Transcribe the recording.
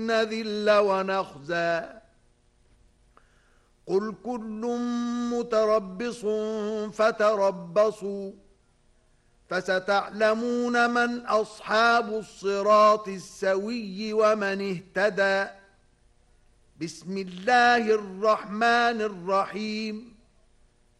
نذل ونخزى قل كل متربص فتربصوا فستعلمون من أصحاب الصراط السوي ومن اهتدى. بسم الله الرحمن الرحيم